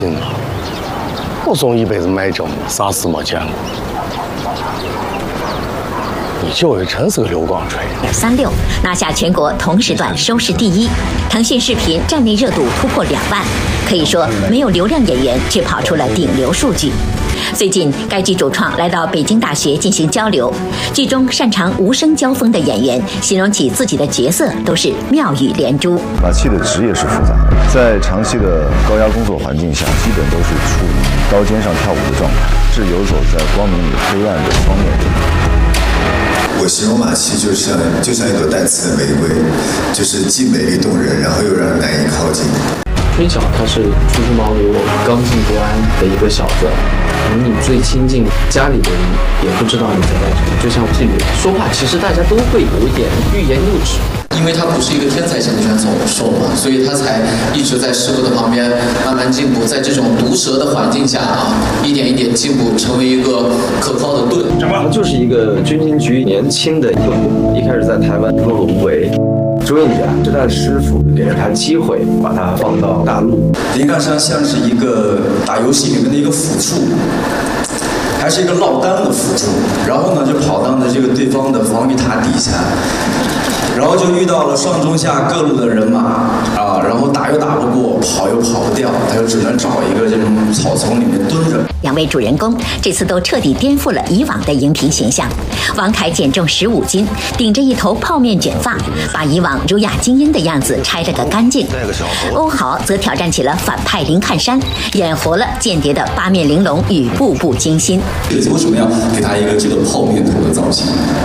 我总一辈子买证，啥事没见过。你就会真是个刘光锤。 36拿下全国同时段收视第一，腾讯视频站内热度突破2万，可以说没有流量演员却跑出了顶流数据。最近，该剧主创来到北京大学进行交流，剧中擅长无声交锋的演员形容起自己的角色都是妙语连珠。 马季的职业是复杂的，在长期的高压工作环境下，基本都是处于刀尖上跳舞的状态，是游走在光明与黑暗的双面人。 我形容马季就像一朵带刺的玫瑰，就是既美丽动人，然后又让人难以靠近。 春晓他是初出茅庐、刚劲不安的一个小子，离你最亲近，家里的人也不知道你在干什么。就像剧里说话，其实大家都会有一点欲言又止。 因为他不是一个天才型的选手嘛，所以他才一直在师傅的旁边慢慢进步，在这种毒舌的环境下啊，一点一点进步，成为一个可靠的盾。 他就是一个军情局年轻的特工，一开始在台湾碌碌无为。周燕家是他的师傅给了他机会，把他放到大陆。 林干山像是一个打游戏里面的一个辅助，还是一个落单的辅助，然后呢就跑到了这个对方的防御塔底下，然后就遇到了上中下各路的人马啊，然后打又打不过，跑又跑不掉，他就只能找一个这种草丛里面蹲着。 2位主人公这次都彻底颠覆了以往的荧屏形象。王凯减重15斤，顶着一头泡面卷发，把以往儒雅精英的样子拆了个干净。欧豪则挑战起了反派林汉山，演活了间谍的八面玲珑与步步惊心。 为什么要给他一个这个泡面头的造型？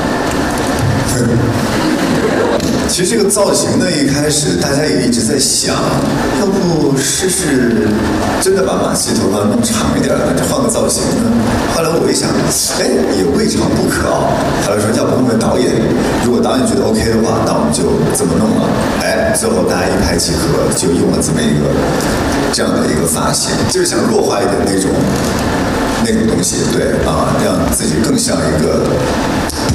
其实这个造型呢，一开始大家也一直在想，要不试试真的把马季头发弄长一点呢，就换个造型呢。后来我一想，哎，也未尝不可啊。后来说，要不问问导演，如果导演觉得 OK 的话，那我们就这么弄了。哎，最后大家一拍即合，就用了这样的一个发型，就是想弱化一点那种东西，对啊，让自己更像一个